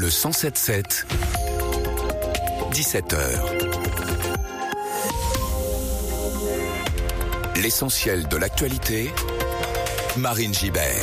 le 107.7, 17h. L'essentiel de l'actualité, Marine Gibert.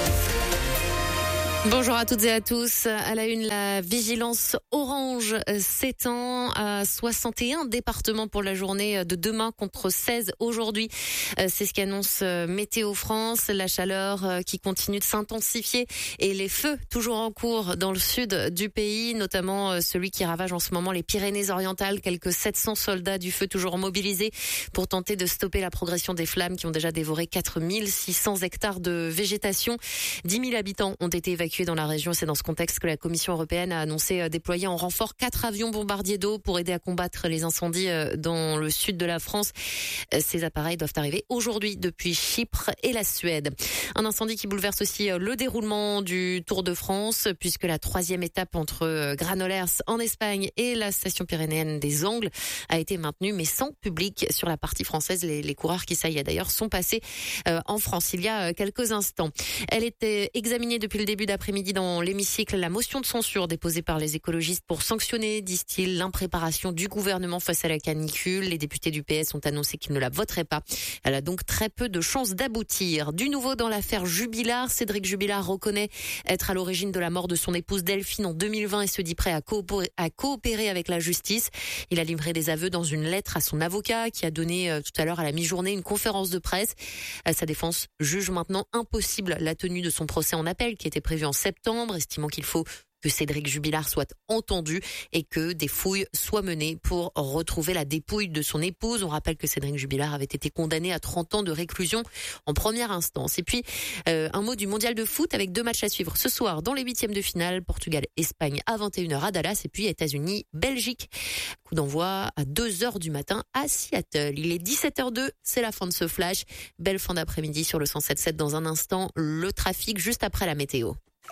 Bonjour à toutes et à tous. À la une, la vigilance orange s'étend à 61 départements pour la journée de demain contre 16 aujourd'hui. C'est ce qu'annonce Météo France. La chaleur qui continue de s'intensifier et les feux toujours en cours dans le sud du pays, notamment celui qui ravage en ce moment les Pyrénées-Orientales. Quelques 700 soldats du feu toujours mobilisés pour tenter de stopper la progression des flammes qui ont déjà dévoré 4600 hectares de végétation. 10 000 habitants ont été évacués dans la région. C'est dans ce contexte que la Commission européenne a annoncé déployer en renfort 4 avions bombardiers d'eau pour aider à combattre les incendies dans le sud de la France. Ces appareils doivent arriver aujourd'hui depuis Chypre et la Suède. Un incendie qui bouleverse aussi le déroulement du Tour de France, puisque la 3e étape entre Granollers en Espagne et la station pyrénéenne des Angles a été maintenue, mais sans public sur la partie française. Les coureurs qui, ça y est d'ailleurs, sont passés en France il y a quelques instants. Elle était examinée depuis le début d'après-midi dans l'hémicycle, la motion de censure déposée par les écologistes pour sanctionner, disent-ils, l'impréparation du gouvernement face à la canicule. Les députés du PS ont annoncé qu'ils ne la voteraient pas. Elle a donc très peu de chances d'aboutir. Du nouveau dans l'affaire Jubilard, Cédric Jubilard reconnaît être à l'origine de la mort de son épouse Delphine en 2020 et se dit prêt à coopérer avec la justice. Il a livré des aveux dans une lettre à son avocat qui a donné tout à l'heure à la mi-journée une conférence de presse. Sa défense juge maintenant impossible la tenue de son procès en appel qui était prévu en septembre, estimant qu'il faut que Cédric Jubilard soit entendu et que des fouilles soient menées pour retrouver la dépouille de son épouse. On rappelle que Cédric Jubilard avait été condamné à 30 ans de réclusion en première instance. Et puis, un mot du mondial de foot avec 2 matchs à suivre ce soir dans les 8e de finale. Portugal-Espagne à 21h à Dallas et puis États-Unis-Belgique. Coup d'envoi à 2h du matin à Seattle. Il est 17h02, c'est la fin de ce flash. Belle fin d'après-midi sur le 107.7. Dans un instant, le trafic juste après la météo.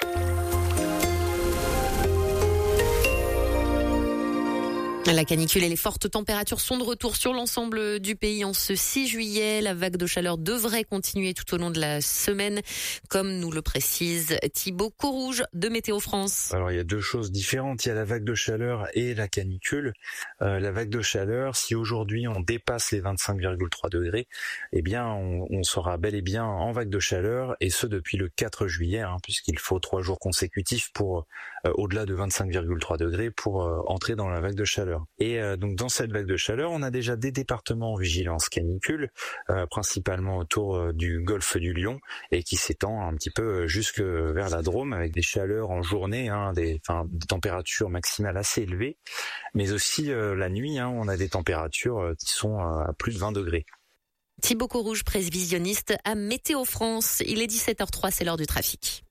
La canicule et les fortes températures sont de retour sur l'ensemble du pays en ce 6 juillet. La vague de chaleur devrait continuer tout au long de la semaine, comme nous le précise Thibaut Courrouge de Météo France. Alors il y a 2 choses différentes, il y a la vague de chaleur et la canicule. La vague de chaleur, si aujourd'hui on dépasse les 25,3 degrés, eh bien on sera bel et bien en vague de chaleur, et ce depuis le 4 juillet, puisqu'il faut 3 jours consécutifs pour au-delà de 25,3 degrés pour entrer dans la vague de chaleur. Et donc dans cette vague de chaleur, on a déjà des départements en vigilance canicule, principalement autour du golfe du Lion, et qui s'étend un petit peu jusque vers la Drôme, avec des chaleurs en journée, des températures maximales assez élevées, mais aussi la nuit, on a des températures qui sont à plus de 20 degrés. Thibaut Courrouge, prévisionniste à Météo France. Il est 17h03, c'est l'heure du trafic.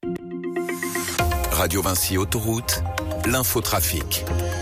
Radio Vinci Autoroute, l'infotrafic.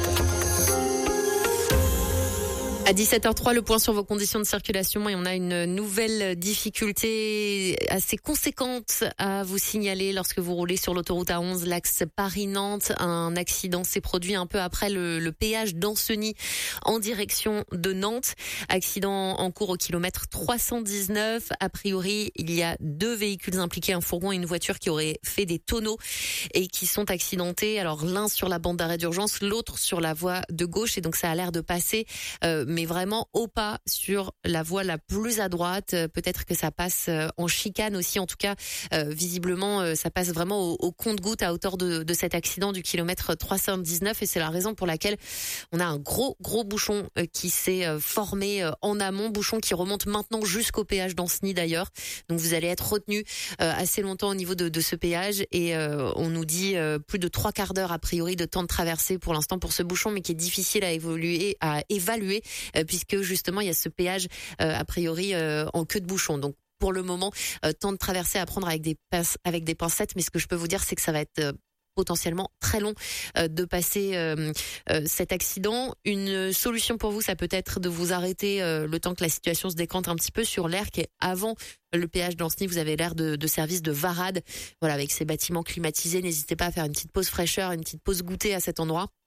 À 17h03, le point sur vos conditions de circulation, et on a une nouvelle difficulté assez conséquente à vous signaler lorsque vous roulez sur l'autoroute A11, l'axe Paris-Nantes. Un accident s'est produit un peu après le péage d'Ancenis en direction de Nantes. Accident en cours au kilomètre 319. A priori, il y a 2 véhicules impliqués, un fourgon et une voiture qui auraient fait des tonneaux et qui sont accidentés. Alors l'un sur la bande d'arrêt d'urgence, l'autre sur la voie de gauche, et donc ça a l'air de passer mais vraiment au pas sur la voie la plus à droite. Peut-être que ça passe en chicane aussi. En tout cas, visiblement, ça passe vraiment au compte-gouttes à hauteur de cet accident du kilomètre 319. Et c'est la raison pour laquelle on a un gros bouchon qui s'est formé en amont. Bouchon qui remonte maintenant jusqu'au péage d'Ancenis d'ailleurs. Donc vous allez être retenu assez longtemps au niveau de ce péage. Et on nous dit plus de 3 quarts d'heure a priori de temps de traversée pour l'instant pour ce bouchon, mais qui est difficile à évaluer. Puisque justement il y a ce péage a priori en queue de bouchon. Donc pour le moment, temps de traverser à prendre avec des pincettes, mais ce que je peux vous dire, c'est que ça va être potentiellement très long de passer cet accident. Une solution pour vous, ça peut être de vous arrêter le temps que la situation se décante un petit peu sur l'aire qui est avant le péage d'Ancenis. Vous avez l'aire de service de Varade, voilà, avec ces bâtiments climatisés. N'hésitez pas à faire une petite pause fraîcheur, une petite pause goûter à cet endroit.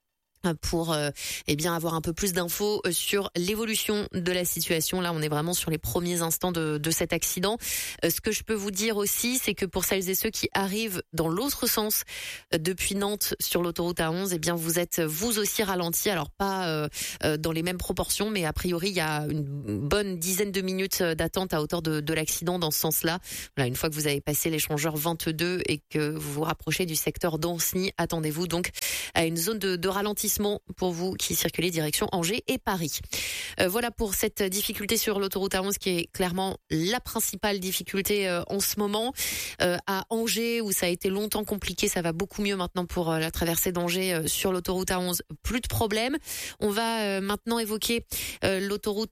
pour avoir un peu plus d'infos sur l'évolution de la situation. Là, on est vraiment sur les premiers instants de cet accident. Ce que je peux vous dire aussi, c'est que pour celles et ceux qui arrivent dans l'autre sens depuis Nantes sur l'autoroute A11, vous êtes vous aussi ralentis. Alors pas dans les mêmes proportions, mais a priori il y a une bonne dizaine de minutes d'attente à hauteur de l'accident dans ce sens-là. Voilà, une fois que vous avez passé l'échangeur 22 et que vous vous rapprochez du secteur d'Anceny, attendez-vous donc à une zone de ralentissement pour vous qui circulez direction Angers et Paris. Voilà pour cette difficulté sur l'autoroute A11 qui est clairement la principale difficulté en ce moment. À Angers où ça a été longtemps compliqué, ça va beaucoup mieux maintenant pour la traversée d'Angers sur l'autoroute A11, plus de problème. On va maintenant évoquer l'autoroute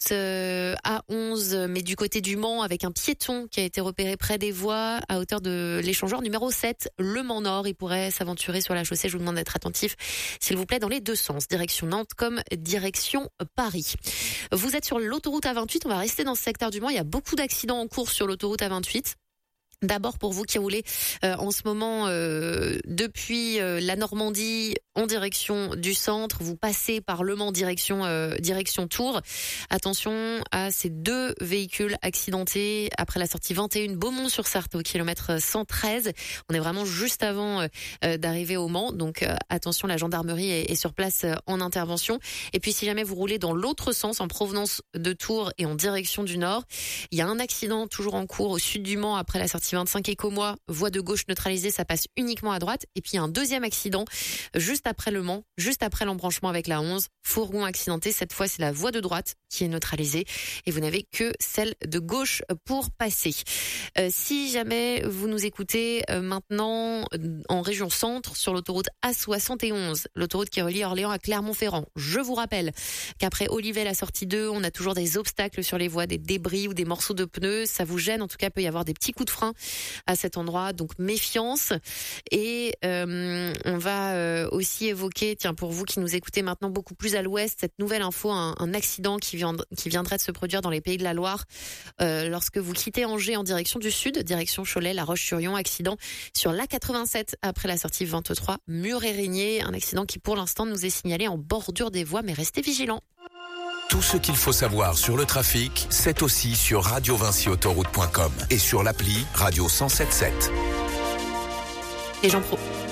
A11 mais du côté du Mans avec un piéton qui a été repéré près des voies à hauteur de l'échangeur numéro 7, Le Mans Nord. Il pourrait s'aventurer sur la chaussée. Je vous demande d'être attentif s'il vous plaît dans les deux sens, direction Nantes comme direction Paris. Vous êtes sur l'autoroute A28, on va rester dans ce secteur du Mans. Il y a beaucoup d'accidents en cours sur l'autoroute A28. D'abord pour vous qui roulez en ce moment depuis la Normandie en direction du centre, vous passez par Le Mans direction Tours. Attention à ces deux véhicules accidentés après la sortie 21 Beaumont-sur-Sarthe au kilomètre 113. On est vraiment juste avant d'arriver au Mans, donc attention, la gendarmerie est sur place en intervention. Et puis si jamais vous roulez dans l'autre sens en provenance de Tours et en direction du nord, il y a un accident toujours en cours au sud du Mans après la sortie 25 Écomois, voie de gauche neutralisée, ça passe uniquement à droite. Et puis il y a un deuxième accident juste après Le Mans, juste après l'embranchement avec la 11, fourgon accidenté. Cette fois, c'est la voie de droite qui est neutralisée et vous n'avez que celle de gauche pour passer. Si jamais vous nous écoutez maintenant en région centre sur l'autoroute A71, l'autoroute qui relie Orléans à Clermont-Ferrand, je vous rappelle qu'après Olivet, la sortie 2, on a toujours des obstacles sur les voies, des débris ou des morceaux de pneus. Ça vous gêne, en tout cas, peut y avoir des petits coups de frein à cet endroit, donc méfiance. Et on va aussi évoquer, pour vous qui nous écoutez maintenant beaucoup plus à l'ouest, cette nouvelle info, un accident qui viendrait de se produire dans les Pays de la Loire lorsque vous quittez Angers en direction du sud, direction Cholet, La Roche-sur-Yon, accident sur l'A87 après la sortie 23 Muret-Régnier, un accident qui pour l'instant nous est signalé en bordure des voies, mais restez vigilants. Tout ce qu'il faut savoir sur le trafic, c'est aussi sur radiovinciautoroute.com et sur l'appli Radio 107.7. Et Jean Pro.